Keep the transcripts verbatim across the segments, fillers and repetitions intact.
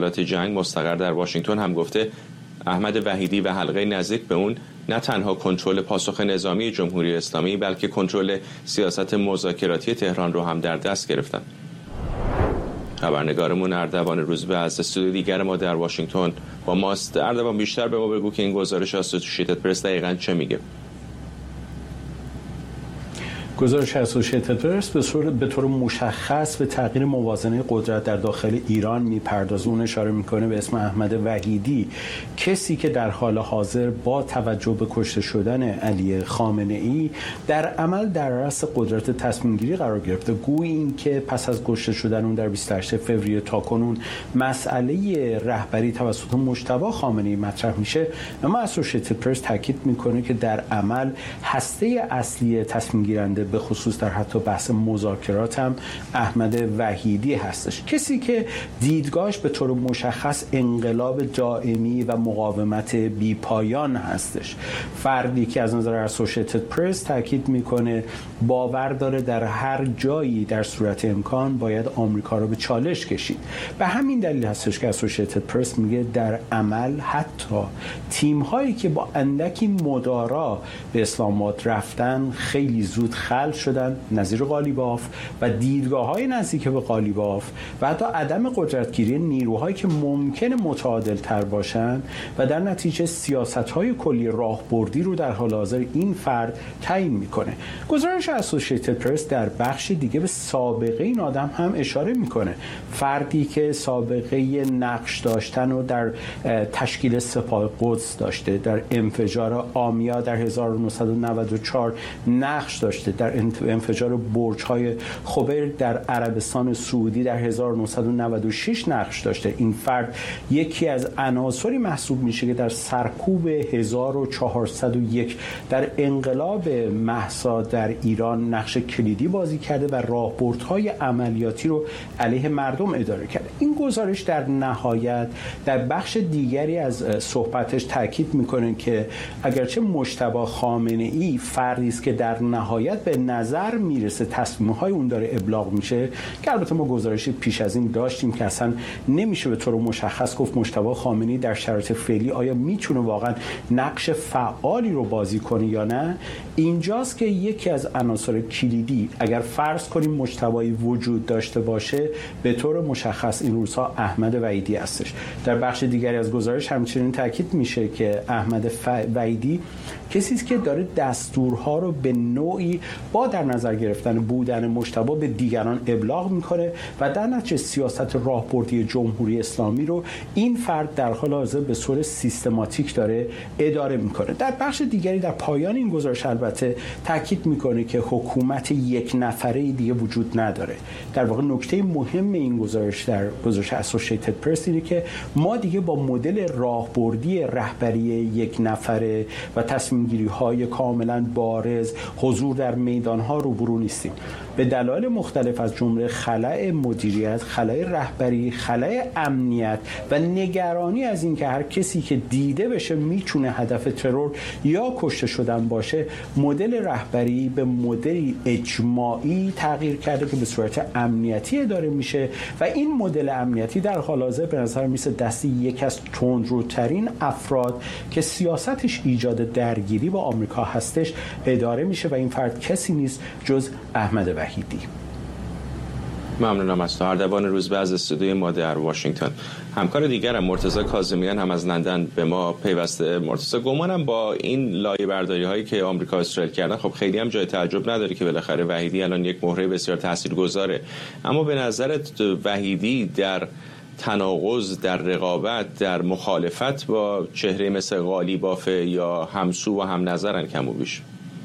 اطلاعات جنگ مستقر در واشنگتن هم گفته احمد وحیدی و حلقه نزدیک به اون نه تنها کنترل پاسخ نظامی جمهوری اسلامی بلکه کنترل سیاست مذاکراتی تهران رو هم در دست گرفتن. خبرنگارمون اردوان روزبه از استودیو دیگر ما در واشنگتن با ماست. اردوان، بیشتر به ما بگو که این گزارش اسوسییتد پرس دقیقاً چه میگه؟ گزارش اسوسییتد پرس به طور به طور مشخص به تغییر موازنه قدرت در داخل ایران میپردازه. اون اشاره میکنه به اسم احمد وحیدی، کسی که در حال حاضر با توجه به کشته شدن علی خامنه ای در عمل در رأس قدرت تصمیم گیری قرار گرفته. گویی این که پس از کشته شدن اون در بیست و هشتم فوریه تاکنون مسئله رهبری توسط مجتبی خامنه ای مطرح میشه، اما اسوسییتد پرس تاکید میکنه که در عمل هسته اصلی تصمیم گیرنده به خصوص در حتی بحث مذاکرات هم احمد وحیدی هستش، کسی که دیدگاهش به طور مشخص انقلاب دائمی و مقاومت بی پایان هستش. فردی که از نظر اسوسییتد پرس تاکید میکنه باور داره در هر جایی در صورت امکان باید آمریکا رو به چالش کشید. به همین دلیل هستش که اسوسییتد پرس میگه در عمل حتی تیم هایی که با اندکی مدارا به اسلام آباد رفتن خیلی زود خلق شدن، نظیر قالیباف و دیدگاه‌های نزدیک به قالیباف و حتی عدم قدرتگیری نیروهایی که ممکنه متعادل تر باشن و در نتیجه سیاست‌های کلی راهبردی رو در حال حاضر این فرد تعیین میکنه. گزارش اسوسییتد پرس در بخش دیگه به سابقه این آدم هم اشاره میکنه، فردی که سابقه نقش داشتن و در تشکیل سپاه قدس داشته، در انفجار آمیا در هزار و نهصد و نود و چهار نقش داشته، در انفجار برج‌های خبیر در عربستان سعودی در هزار و نهصد و نود و شش نقش داشته. این فرد یکی از عناصری محسوب میشه که در سرکوب هزار و چهارصد و یک در انقلاب مهسا در ایران نقش کلیدی بازی کرده و راهبردهای عملیاتی رو علیه مردم اداره کرده. این گزارش در نهایت در بخش دیگری از صحبتش تاکید میکنه که اگرچه مجتبی خامنه ای فردی است که در نهایت به نظر میرسه تصمیم‌های اون داره ابلاغ میشه، که البته ما گزارشی پیش از این داشتیم که اصلا نمیشه به طور مشخص گفت مجتبی خامنه‌ای در شرایط فعلی آیا میتونه واقعا نقش فعالی رو بازی کنه یا نه. اینجاست که یکی از عناصر کلیدی اگر فرض کنیم مجتبی وجود داشته باشه به طور مشخص این روزها احمد وحیدی هستش. در بخش دیگری از گزارش همچنین تاکید میشه که احمد وحیدی کسی است که داره دستورها رو به نوعی با در نظر گرفتن بودن مجتبی به دیگران ابلاغ میکنه و در نتیجه سیاست راهبردی جمهوری اسلامی رو این فرد در حال حاضر به صورت سیستماتیک داره اداره میکنه. در بخش دیگری در پایان این گزارش البته تاکید میکنه که حکومت یک نفره دیگه وجود نداره. در واقع نکته مهم این گزارش در گزارش اسوسییتد پرس اینه که ما دیگه با مدل راهبردی رهبری یک نفره و تصمیم گیری های کاملا بارز، حضور در میدان ها روبرو نیستیم. به دلایل مختلف از جمله خلأ مدیریت، خلأ رهبری، خلأ امنیت و نگرانی از این که هر کسی که دیده بشه میتونه هدف ترور یا کشته شدن باشه، مدل رهبری به مدلی اجماعی تغییر کرده که به صورت امنیتی اداره میشه و این مدل امنیتی در حال حاضر به نظر میسه دستی یکی از تندروترین افراد که سیاستش ایجاد درگیری با آمریکا هستش اداره میشه و این فرد کسی نیست جز احمد وحیدی. ممنونم از تو. اردوان روزبه از استودیوی ما در واشنگتن. همکار دیگرم مرتضی کاظمیان هم از لندن به ما پیوسته. مرتضی، گمانم با این لایه برداری هایی که آمریکا و اسرائیل کردن خب خیلی هم جای تعجب نداره که بالاخره وحیدی الان یک مهره بسیار تاثیرگذاره، اما به نظرت وحیدی در تناقض، در رقابت، در مخالفت با چهره مثل قالیباف یا همسو و هم نظرن کم و بیش؟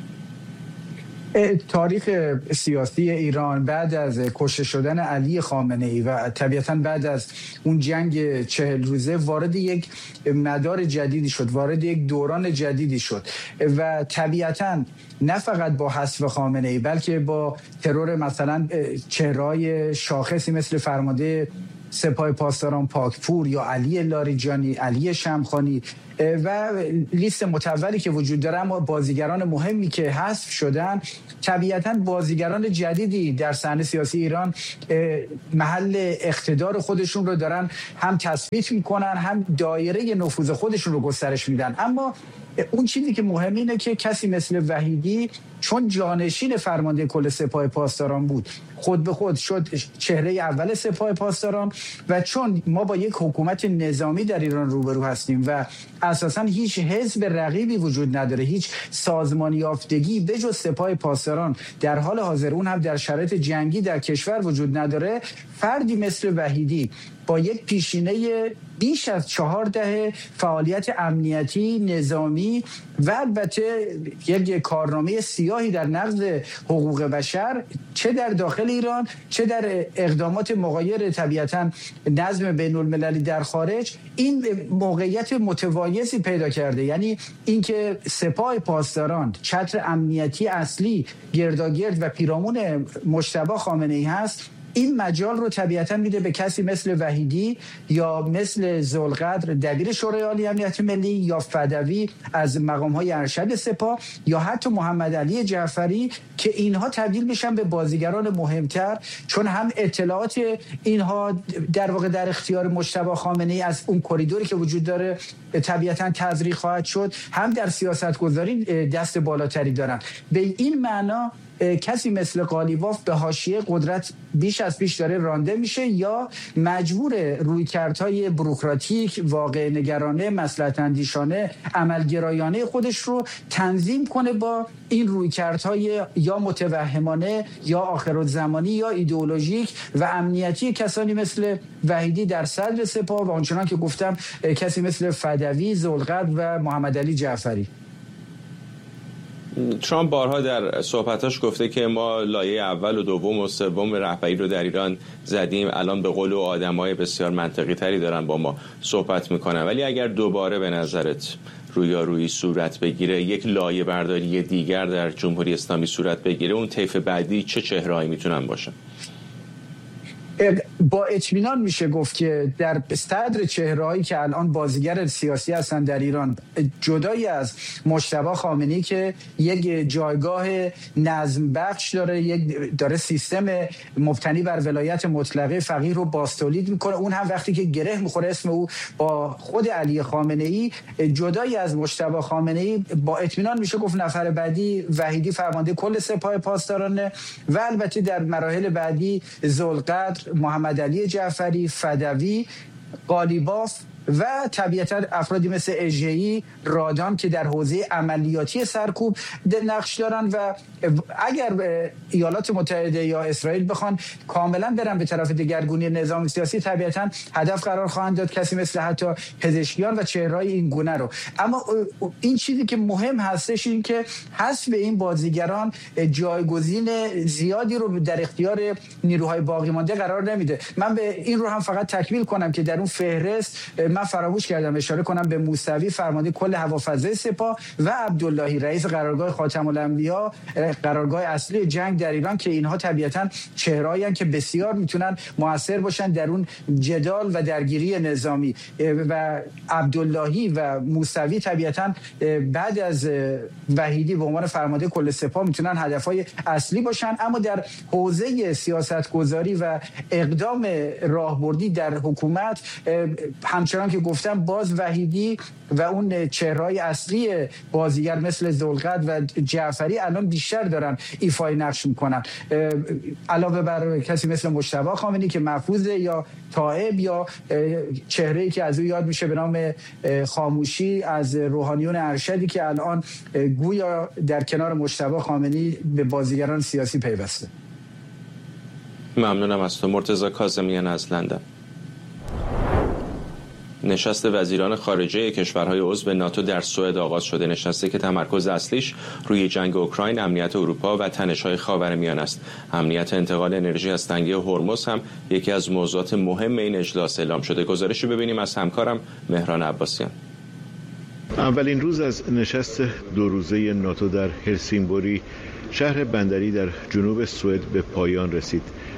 تاریخ سیاسی ایران بعد از کشته شدن علی خامنه ای و طبیعتاً بعد از اون جنگ چهل روزه وارد یک مدار جدیدی شد، وارد یک دوران جدیدی شد و طبیعتاً نه فقط با حذف خامنه ای بلکه با ترور مثلا چهره‌های شاخصی مثل فرمانده سپاه پاسداران پاکپور یا علی لاریجانی، علی شمخانی و لیست متولی که وجود داره، اما بازیگران مهمی که حذف شدن طبیعتاً بازیگران جدیدی در صحنه سیاسی ایران محل اقتدار خودشون رو دارن هم تثبیت میکنن، هم دایره نفوذ خودشون رو گسترش میدن. اما اون چیزی که مهم اینه که کسی مثل وحیدی چون جانشین فرمانده کل سپاه پاسداران بود، خود به خود شد چهره اول سپاه پاسداران و چون ما با یک حکومت نظامی در ایران روبرو هستیم و اساساً هیچ حزب رقیبی وجود نداره، هیچ سازمان یافتگی به جز سپاه پاسداران در حال حاضر، اون هم در شرایط جنگی در کشور وجود نداره، فردی مثل وحیدی با یک پیشینه بیش از چهار دهه فعالیت امنیتی نظامی و البته یک کارنامه سیاهی در نقض حقوق بشر چه در داخل ایران چه در اقدامات مغایر طبیعتاً نظم بین المللی در خارج، این موقعیت متوایزی پیدا کرده. یعنی اینکه سپاه پاسداران چتر امنیتی اصلی گرداگرد و پیرامون مجتبی خامنه‌ای هست، این مجال رو طبیعتاً میده به کسی مثل وحیدی یا مثل ذوالقدر دبیر شورای عالی امنیت ملی یا فدوی از مقام‌های ارشد سپاه یا حتی محمد علی جعفری که اینها تبدیل میشن به بازیگران مهمتر، چون هم اطلاعات اینها در واقع در اختیار مجتبی خامنه‌ای از اون کریدوری که وجود داره طبیعتاً تزریق خواهد شد، هم در سیاست‌گذاری دست بالاتری دارن. به این معنا کسی مثل قالیباف به حاشیه قدرت بیش از پیش داره رانده میشه یا مجبور رویکردهای بوروکراتیک، واقع نگرانه، مصلحت اندیشانه، عملگرایانه خودش رو تنظیم کنه با این رویکردهای یا متوهمانه یا آخرالزمانی یا ایدئولوژیک و امنیتی کسانی مثل وحیدی در صدر سپاه و آنچنان که گفتم کسی مثل فدوی، ذوالقدر و محمد علی جعفری. ترامپ بارها در صحبتاش گفته که ما لایه اول و دوم و سوم رهبری رو در ایران زدیم، الان به قول و آدمای بسیار منطقی تری دارن با ما صحبت میکنن. ولی اگر دوباره به نظرت رویارویی صورت بگیره، یک لایه برداری دیگر در جمهوری اسلامی صورت بگیره، اون طیف بعدی چه چهرهایی میتونن باشن؟ با اطمینان میشه گفت که در صدر چهرهایی که الان بازیگر سیاسی هستن در ایران، جدایی از مجتبی خامنه‌ای که یک جایگاه نظم بخش داره، یک داره سیستم مبتنی بر ولایت مطلقه فقیه رو بازتولید میکنه، اون هم وقتی که گره میخوره اسم او با خود علی خامنه‌ای، جدایی از مجتبی خامنه‌ای با اطمینان میشه گفت نفر بعدی وحیدی فرمانده کل سپاه پاسدارانه و البته در مراحل بعدی ذوالقدر، محمد علی جعفری، فدوی، قالیباف و طبیعتا افرادی مثل اژه‌ای، رادان که در حوزه عملیاتی سرکوب نقش دارن و اگر ایالات متحده یا اسرائیل بخوان کاملا برن به طرف دگرگونی نظام سیاسی، طبیعتا هدف قرار خواهند داد کسی مثل حتی پزشکیان و چهره‌های این گونه رو. اما این چیزی که مهم هستش این که حذف این بازیگران جایگزین زیادی رو در اختیار نیروهای باقی مانده قرار نمیده. من به این رو هم فقط تکمیل کنم که در اون فهرست من فراموش کردم اشاره کنم به موسوی فرمانده کل هوافضای سپاه و عبداللهی رئیس قرارگاه خاتم الانبیا، قرارگاه اصلی جنگ در ایران، که اینها طبیعتاً چهرهایی هستند که بسیار میتونن موثر باشن در اون جدال و درگیری نظامی و عبداللهی و موسوی طبیعتاً بعد از وحیدی به عنوان فرمانده کل سپاه میتونن هدفهای اصلی باشن. اما در حوزه سیاستگذاری و اقدام راهبردی در حکومت همچنان که گفتم باز وحیدی و اون چهره‌های اصلی بازیگر مثل ذوالقدر و جعفری الان بیشتر دارن ایفای نقش میکنن، علاوه بر کسی مثل مجتبی خامنه‌ای که محفوظه یا طائب یا چهره‌ای که از او یاد میشه به نام خاموشی از روحانیون ارشدی که الان گویا در کنار مجتبی خامنه‌ای به بازیگران سیاسی پیوسته. ممنونم از تو. مرتضی کاظمیان از لندن. نشست وزیران خارجه کشورهای عضو ناتو در سوئد آغاز شده. نشستی که تمرکز اصلیش روی جنگ اوکراین، امنیت اروپا و تنش‌های خاورمیانه است. امنیت انتقال انرژی از تنگه هرمز هم یکی از موضوعات مهم این اجلاس اعلام شده. گزارشی ببینیم از همکارم مهران عباسیان. اولین روز از نشست دو روزه ناتو در هلسینگوری، شهر بندری در جنوب سوئد، به پایان رسید.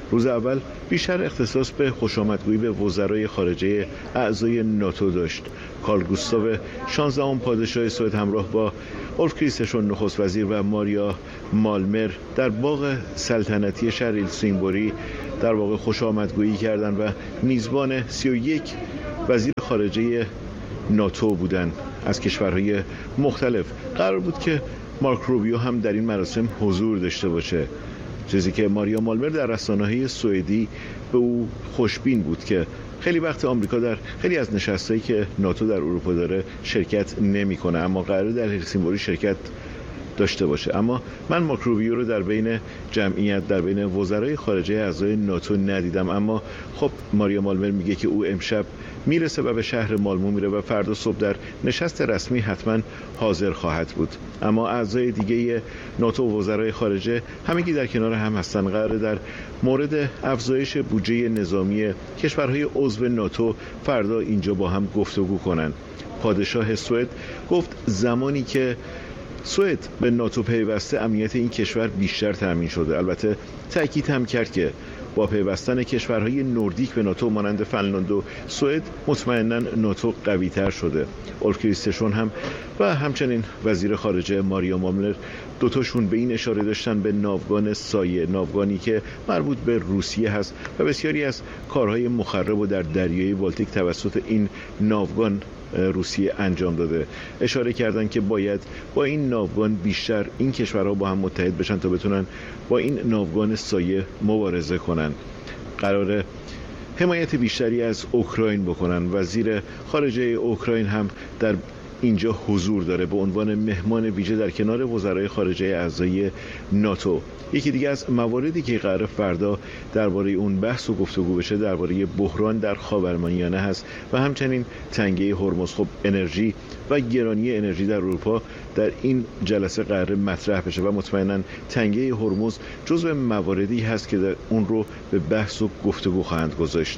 روز اول بیشتر اختصاص به خوشامدگویی به وزرای خارجه اعضای ناتو داشت. کارل گوستاو شانزدهم پادشاه سوئد همراه با اولف کریستشون نخست وزیر و ماریا مالمر در باغ سلطنتی شهر هلسینگبوری در واقع خوشامدگویی کردند و میزبان سی و یک وزیر خارجه ناتو بودند از کشورهای مختلف. قرار بود که مارک روبیو هم در این مراسم حضور داشته باشه، چیزی که ماریا مالمر در رسانه‌های سوئدی به او خوشبین بود که خیلی وقت آمریکا در خیلی از نشستایی که ناتو در اروپا داره شرکت نمی‌کنه، اما قراره در هلسینگبوری شرکت داشته باشه. اما من مارک روبیو رو در بین جمعیت، در بین وزرای خارجه اعضای ناتو ندیدم، اما خب ماریا مالمر میگه که او امشب میرسه و به شهر مالمو میره و فردا صبح در نشست رسمی حتما حاضر خواهد بود. اما اعضای دیگه ناتو و وزرای خارجه همگی در کنار هم هستن. قراره در مورد افزایش بودجه نظامی کشورهای عضو ناتو فردا اینجا با هم گفتگو کنن. پادشاه سوئد گفت زمانی که سوئد به ناتو پیوسته امنیت این کشور بیشتر تامین شده. البته تأکید هم کرد که با پیوستن کشورهای نوردیک به ناتو مانند فنلاند و سوئد مطمئناً ناتو قوی‌تر شده. اولف کریستشون هم و همچنین وزیر خارجه ماریا مالمر دوتاشون به این اشاره داشتن به ناوگان سایه، ناوگانی که مربوط به روسیه هست و بسیاری از کارهای مخرب و در دریای بالتیک توسط این ناوگان روسیه انجام داده. اشاره کردن که باید با این ناوگان بیشتر این کشورها با هم متحد بشن تا بتونن با این ناوگان سایه مبارزه کنن. قراره حمایت بیشتری از اوکراین بکنن. وزیر خارجه اوکراین هم در اینجا حضور داره به عنوان مهمان ویژه در کنار وزرای خارجه اعضای ناتو. یکی دیگه از مواردی که قرار فردا درباره اون بحث و گفتگو بشه درباره بحران در خاورمیانه هست و همچنین تنگه هرمز. خب انرژی و گرانی انرژی در اروپا در این جلسه قرار مطرح بشه و مطمئنا تنگه هرمز جزو مواردی هست که در اون رو به بحث و گفتگو خواهند گذاشت.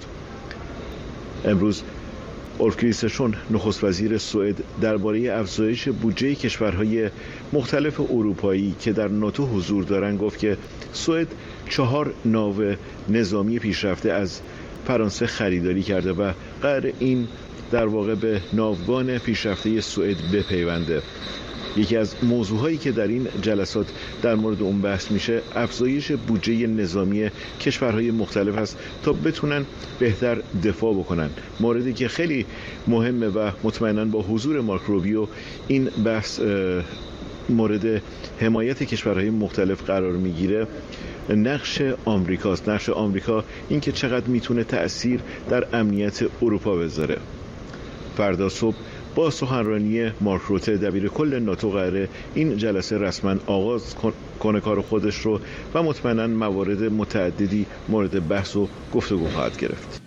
امروز اولف کریستشون نخست وزیر سوئد درباره افزایش بودجه کشورهای مختلف اروپایی که در ناتو حضور دارن گفت که سوئد چهار ناو نظامی پیشرفته از فرانسه خریداری کرده و قرار این در واقع به ناوگان پیشرفته سوئد بپیونده. یکی از موضوعهایی که در این جلسات در مورد اون بحث میشه افزایش بودجه نظامی کشورهای مختلف هست تا بتونن بهتر دفاع بکنن. موردی که خیلی مهمه و مطمئنا با حضور مارک روبیو این بحث مورد حمایت کشورهای مختلف قرار میگیره نقش آمریکاست. نقش آمریکا این که چقدر میتونه تأثیر در امنیت اروپا بذاره. فردا صبح با سخنرانی مارک روته دبیر کل ناتو قراره این جلسه رسما آغاز کنه کار خودش رو و مطمئنا موارد متعددی مورد بحث و گفتگو خواهد گرفت.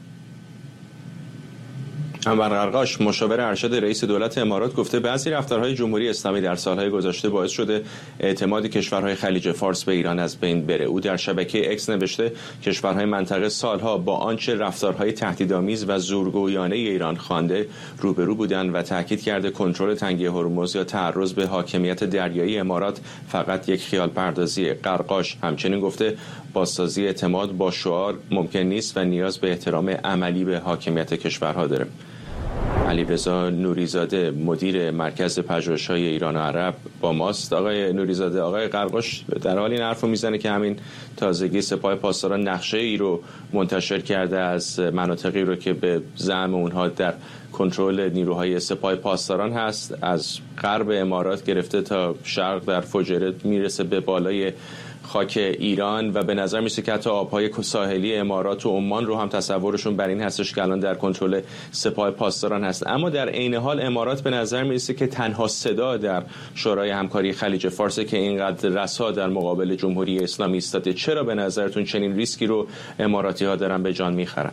انور قرقاش مشاور ارشد رئیس دولت امارات گفته بعضی رفتارهای جمهوری اسلامی در سالهای گذشته باعث شده اعتماد کشورهای خلیج فارس به ایران از بین بره. او در شبکه اکس نوشته کشورهای منطقه سالها با آنچه رفتارهای تهدیدآمیز و زورگویانه ایران خوانده روبرو بودند و تاکید کرده کنترل تنگه هرمز یا تعرض به حاکمیت دریایی امارات فقط یک خیال پردازی. قرقاش همچنین گفته بازسازی اعتماد با شعار ممکن نیست و نیاز به احترام عملی به حاکمیت کشورها داره. علیرضا نوریزاده مدیر مرکز پژوهش‌های ایران و عرب با ماست. آقای نوریزاده، آقای قرقاش در حال این حرفو میزنه که همین تازگی سپاه پاسداران نقشه ای رو منتشر کرده از مناطقی رو که به زعم اونها در کنترل نیروهای سپاه پاسداران هست، از غرب امارات گرفته تا شرق در فجیره میرسه به بالای خاک ایران و به نظر میسه که حتی آبهای ساحلی امارات و عمان رو هم تصورشون بر این هستش که الان در کنترل سپاه پاسداران هست. اما در عین حال امارات به نظر میسه که تنها صدا در شورای همکاری خلیج فارس که اینقدر رسا در مقابل جمهوری اسلامی ایستاده. چرا به نظرتون چنین ریسکی رو اماراتی ها دارن به جان میخرن؟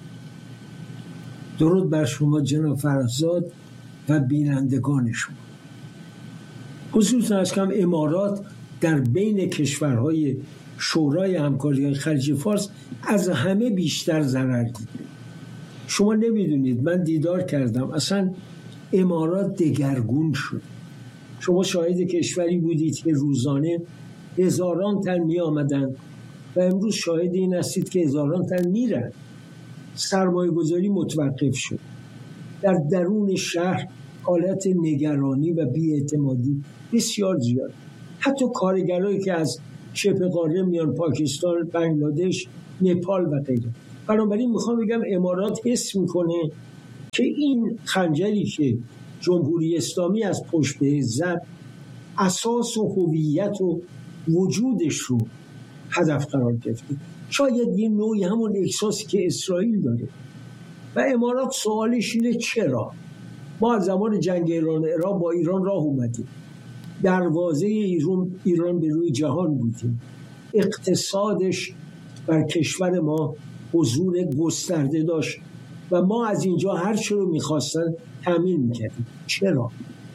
درود بر شما جناب فرزاد و بینندگان شما. خصوصا از کم امارات در بین کشورهای شورای همکاری خلیج فارس از همه بیشتر ضرر دیده. شما نمیدونید، من دیدار کردم، اصلا امارات دگرگون شد. شما شاهد کشوری بودید که روزانه هزاران تن می آمدن و امروز شاهد این هستید که هزاران تن میرن. سرمایه گذاری متوقف شد. در درون شهر حالت نگرانی و بی‌اعتمادی بسیار زیاد. حتی کارگرایی که از شبه قاره میان، پاکستان، بنگلادش، نپال و غیره. بنابراین میخوام بگم امارات حس میکنه که این خنجری که جمهوری اسلامی از پشت بهش زد اساس و هویت و وجودش رو هدف قرار گرفته. شاید یه نوعی همون احساسی که اسرائیل داره و امارات سوالش اینه چرا؟ ما از زمان جنگ ایران عراق با ایران راه اومدیم، دروازه ایران ایران به روی جهان بودیم، اقتصادش بر کشور ما حضور گسترده داشت و ما از اینجا هر چی رو میخواستن تامین میکردیم. چرا؟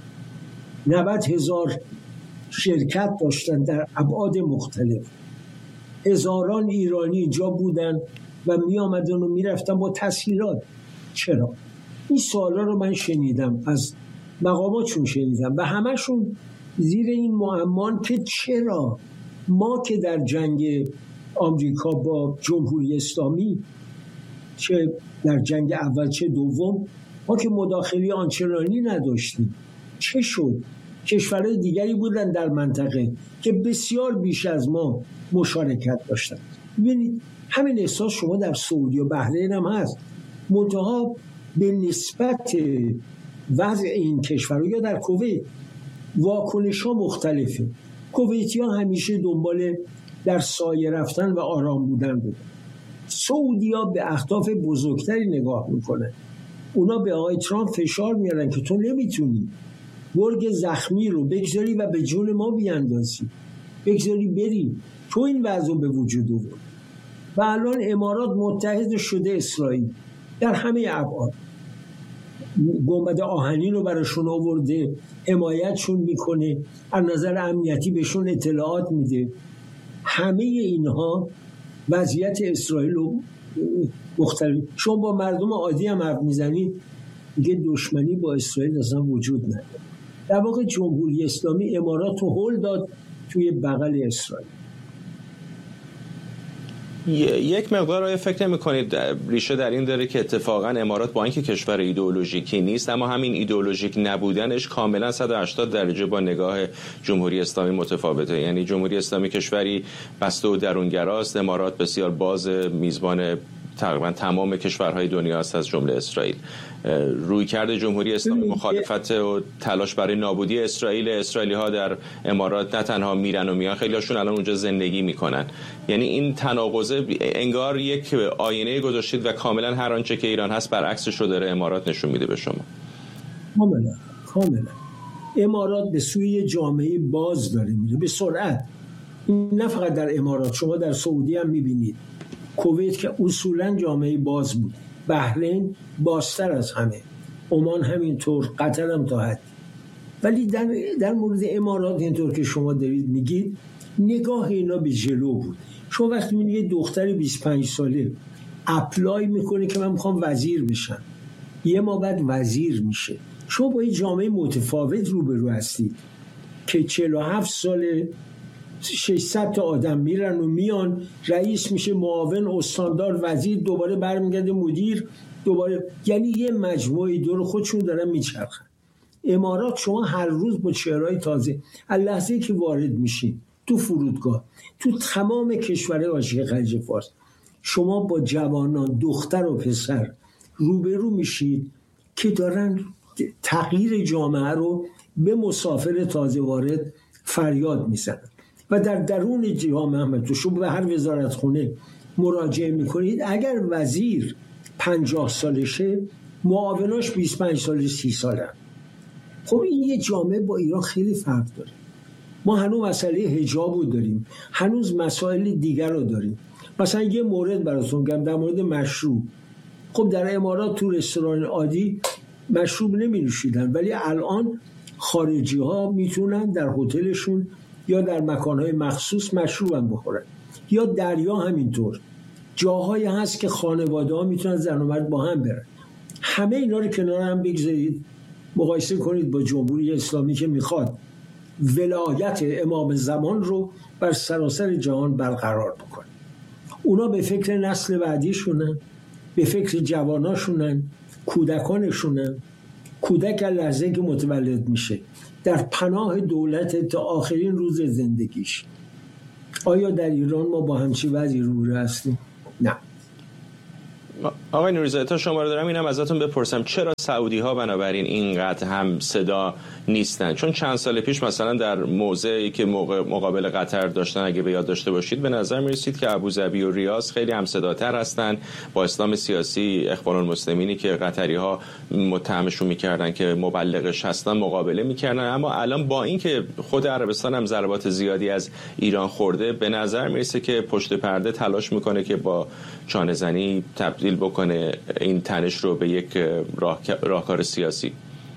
نود هزار شرکت داشتن در ابعاد مختلف، هزاران ایرانی اینجا بودن و می آمدن و می رفتن با تسهیلات. چرا؟ این سوالا رو من شنیدم، از مقاماتشون شنیدم و همشون زیر این معمان که چرا ما که در جنگ آمریکا با جمهوری اسلامی، چه در جنگ اول چه دوم، ما که مداخله آنچنانی نداشتیم، چه شد؟ کشورهای دیگری بودن در منطقه که بسیار بیش از ما مشارکت داشتن. ببینید همین احساس شما در سعودی و بحرین هم هست، منتها به نسبت وضع این کشورها یا در کویت واکنش ها مختلفه. کویتی ها همیشه دنبال در سایه رفتن و آرام بودن بود. سعودی ها به اهداف بزرگتری نگاه میکنن. اونا به آقای ترامپ فشار میارن که تو نمیتونی گرگ زخمی رو بگذاری و به جون ما بیاندازی، بگذاری بری، تو این وضع به وجود آورد. و الان امارات متحد شده اسرائیل در همه ابعاد، گنبد آهنین رو براشون آورده، حمایتشون میکنه، از نظر امنیتی بهشون اطلاعات میده. همه اینها وضعیت اسرائیل رو مختلف. شما با مردم عادی هم حرف میزنید دیگه دشمنی با اسرائیل اصلا وجود نداره. در واقع جمهوری اسلامی امارات رو هل داد توی بغل اسرائیل. یک مقدار آیا فکر نمی کنید ریشه در این داره که اتفاقا امارات با اینکه کشور ایدئولوژیکی نیست اما همین ایدئولوژیک نبودنش کاملا صد و هشتاد درجه با نگاه جمهوری اسلامی متفاوته؟ یعنی جمهوری اسلامی کشوری بسته و درونگراست، امارات بسیار باز، میزبان تقریبا تمام کشورهای دنیا است از جمله اسرائیل. رویکرد جمهوری اسلامی مخالفت و تلاش برای نابودی اسرائیل، اسرائیلی ها در امارات نه تنها میرن و میان، خیلی هاشون الان اونجا زندگی میکنن. یعنی این تناقضه انگار یک آینه گذاشتید و کاملا هر آنچه که ایران هست برعکسش رو داره امارات نشون میده به شما. کاملا کاملا امارات به سوی جامعه باز داره میره به سرعت. نه فقط در امارات، شما در سعودی هم میبینید، کویت که اصولا جامعه باز بود، بحرین بازتر از همه، عمان همینطور، قطر هم تا حد. ولی در, در مورد امارات اینطور که شما دارید میگید نگاه اینا به جلو بود. شما وقتی میگید یه دختر بیست و پنج ساله اپلای میکنه که من میخوام وزیر بشم، یه ما بعد وزیر میشه، شما با یه جامعه متفاوت روبرو هستید که چهل و هفت ساله ششصد تا آدم میرن و میان، رئیس میشه، معاون، استاندار، وزیر، دوباره برمیگرده مدیر، دوباره، یعنی یه مجموعه دور خودشون دارن میچرخن. امارات شما هر روز با چهرهای تازه، از لحظه‌ای که وارد میشین تو فرودگاه، تو تمام کشورهای حاشیه خلیج فارس، شما با جوانان، دختر و پسر روبرو میشید که دارن تغییر جامعه رو به مسافر تازه وارد فریاد میزنن. و در درون جامعه هم تو شما به هر وزارت خونه مراجعه میکنید، اگر وزیر پنجاه سالشه، معاوناش بیست و پنج سال، سی ساله. خب این یه جامعه با ایران خیلی فرق داره. ما هنوز مسئله حجاب رو داریم، هنوز مسائل دیگر رو داریم. مثلا یه مورد براتون بگم در مورد مشروب. خب در امارات تو رستوران عادی مشروب نمی نوشیدن، ولی الان خارجی ها میتونن در هتلشون یا در مکانهای مخصوص مشروب هم بخورن، یا دریا همینطور. جاهایی هست که خانواده ها میتونن زن و مرد با هم برن. همه اینا رو کنار هم بگذارید، مقایسه کنید با جمهوری اسلامی که میخواد ولایت امام زمان رو بر سراسر جهان برقرار بکنه. اونا به فکر نسل بعدیشونن، به فکر جواناشونن، کودکانشونن. کودک لحظه که متولد میشه در پناه دولت تا آخرین روز زندگیش. آیا در ایران ما با همچین وضعی روبرو هستیم؟ نه. آقای نوری‌زاده، تا شما رو دارم اینم ازتون بپرسم چرا سعودی ها بنابراین اینقدر هم صدا نیستن؟ چون چند سال پیش مثلا در موضعی که موقع مقابل قطر داشتن، اگه به یاد داشته باشید، به نظر می رسید که ابوظبی و ریاض خیلی هم صداتر هستن با اسلام سیاسی اخوان المسلمینی که قطری ها متهمشون میکردن که مبلغش هستن مقابله میکردن. اما الان با اینکه خود عربستان هم ضربات زیادی از ایران خورده، به نظر میرسه که پشت پرده تلاش میکنه که با چانه زنی تبدیل بکنه این تنش رو به یک راه... راهکار سیاسی.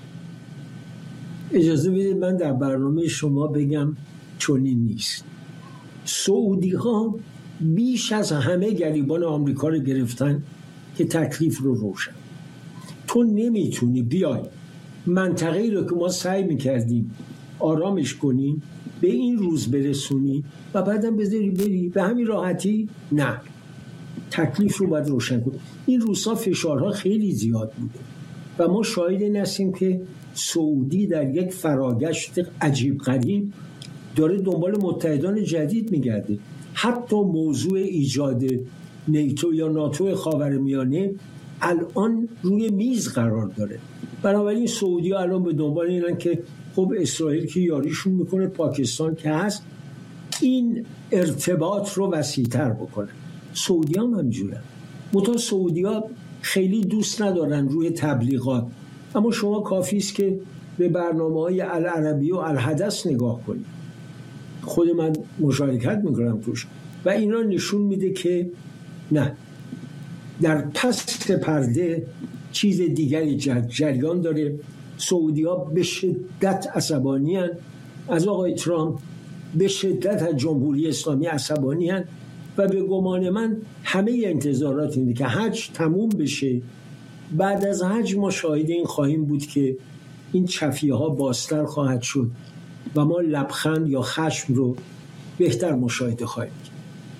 اجازه بدید من در برنامه شما بگم چنین نیست. سعودی ها بیش از همه گریبان آمریکا رو گرفتن که تکلیف رو روشن. تو نمیتونی بیای منطقه‌ای رو که ما سعی میکردیم آرامش کنیم به این روز برسونی و بعدم بذاری بری به همین راحتی. نه، تکلیف رو باید روشن کنیم. این روزها فشارها خیلی زیاد بوده و ما شاهد این هستیم که سعودی در یک فراگشت عجیب غریب داره دنبال متحدان جدید میگرده. حتی موضوع ایجاد نیتو یا ناتو خاورمیانه الان روی میز قرار داره. بنابراین سعودی ها الان به دنبال اینن که خب اسرائیل که یاریشون میکنه، پاکستان که هست، این ارتباط رو وسیع‌تر بکنه. سعودی هم همجورن. متا سعودی ها خیلی دوست ندارن روی تبلیغات، اما شما کافی است که به برنامه‌های العربی و الحدث نگاه کنید. خود من مشارکت میکنم توش و اینا نشون میده که نه، در پس پرده چیز دیگری جریان داره. سعودی ها به شدت عصبانی هن از آقای ترامپ، به شدت از جمهوری اسلامی عصبانی هن و به گمان من همه انتظارات اینه که حج تموم بشه. بعد از حج ما شاهد این خواهیم بود که این چفیه ها بازتر خواهد شد و ما لبخند یا خشم رو بهتر مشاهده خواهیم کرد.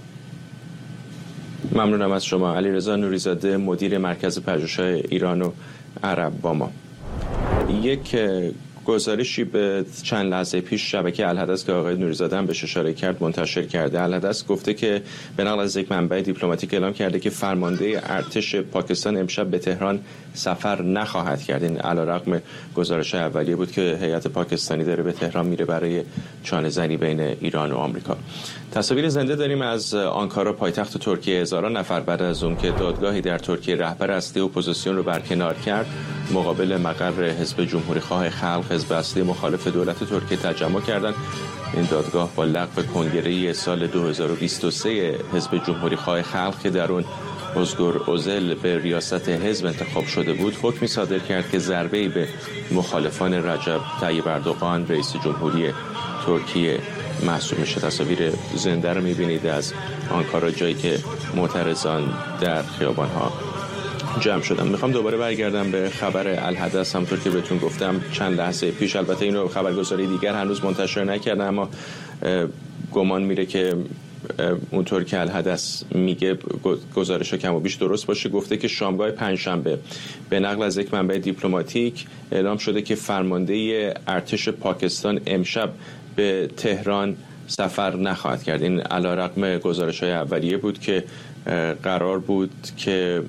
ممنونم از شما. علیرضا نوری‌زاده، مدیر مرکز پژوهش‌های ایران و عرب با ما. یک گزارشی به چند لحظه پیش شبکه الحدث که آقای نوری‌زاده هم بهش اشاره کرد منتشر کرده. الحدث گفته که به نقل از یک منبع دیپلماتیک اعلام کرده که فرمانده ارتش پاکستان امشب به تهران سفر نخواهد کرد. این علیرغم گزارش اولیه بود که هیئت پاکستانی داره به تهران میره برای چانه زنی بین ایران و آمریکا. تصاویر زنده داریم از آنکارا، پایتخت ترکیه. هزاران نفر بعد از اون که دادگاهی در ترکیه رهبر اصلی اپوزیسیون رو برکنار کرد، مقابل مقر حزب جمهوری خواه خلق، حزب اصلی مخالف دولت ترکیه، تجمع کردند. این دادگاه با لغو کنگره سال دو هزار و بیست و سه حزب جمهوری خواه خلق که در اون ازگور اوزل به ریاست حزب انتخاب شده بود، حکمی صادر کرد که ضربه‌ای به مخالفان رجب طیب اردوغان رئیس جمهوری ترکیه محسوب میشه. تصاویر زنده رو میبینید از آنکارا، جایی که معترضان در خیابان‌ها جمع شدن. میخوام دوباره برگردم به خبر الحدث. همونطور که بهتون گفتم چند لحظه پیش، البته اینو خبرگزاری دیگر هنوز منتشر نکردن، اما گمان میره که اونطور که الحدث میگه گزارش کم و بیش درست باشه. گفته که شامگاه پنجشنبه به نقل از یک منبع دیپلماتیک اعلام شده که فرمانده ارتش پاکستان امشب به تهران سفر نخواهد کرد. این علیرغم گزارش‌های اولیه بود که قرار بود که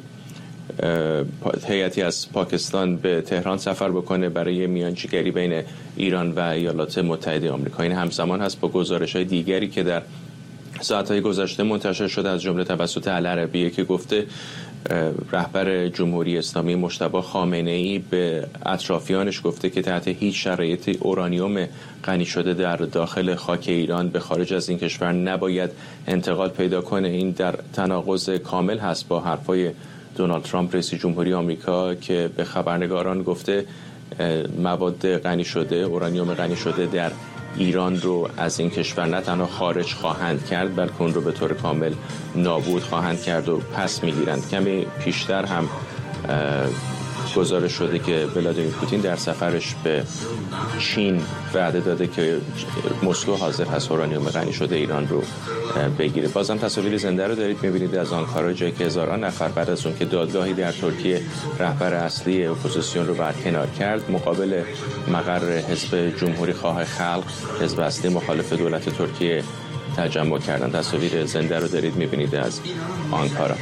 هیئتی از پاکستان به تهران سفر بکنه برای میانجیگری بین ایران و ایالات متحده آمریکا. این همزمان هست با گزارش‌های دیگری که در ساعت‌های گذشته منتشر شده، از جمله توسط العربیه که گفته رهبر جمهوری اسلامی مجتبی خامنه‌ای به اطرافیانش گفته که تحت هیچ شرایطی اورانیوم غنی شده در داخل خاک ایران به خارج از این کشور نباید انتقال پیدا کنه. این در تناقض کامل هست با حرفای دونالد ترامپ رئیس جمهوری آمریکا که به خبرنگاران گفته مواد غنی شده، اورانیوم غنی شده در ایران رو از این کشور نه تنها خارج خواهند کرد، بلکه اون رو به طور کامل نابود خواهند کرد و پس میگیرند. کمی پیشتر هم گزارش شده که ولادیمیر پوتین در سفرش به چین وعده داده که مسکو حاضر هست اورانیوم غنی شده ایران رو بگیره. بازم تصاویر زنده رو دارید می‌بینید از آنکارا، جایی که هزاران نفر بعد از اون که دادگاهی در ترکیه رهبر اصلی اپوزیسیون رو برکنار کرد، مقابل مقر حزب جمهوری خواه خلق، حزب اصلی مخالف دولت ترکیه، تجمع کردن. تصاویر زنده رو دارید می‌بینید از آنکارا.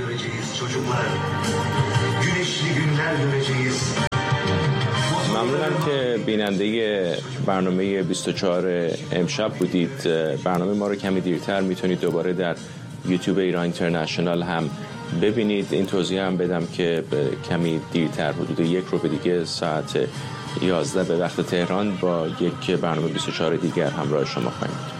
ممنونم که بیننده برنامه بیست و چهار امشب بودید. برنامه ما رو کمی دیرتر میتونید دوباره در یوتیوب ایران اینترنشنال هم ببینید. این توضیح هم بدم که کمی دیرتر، حدود یک رو به دیگه ساعت یازده به وقت تهران، با یک برنامه بیست و چهار دیگر همراه شما خواهیم بود.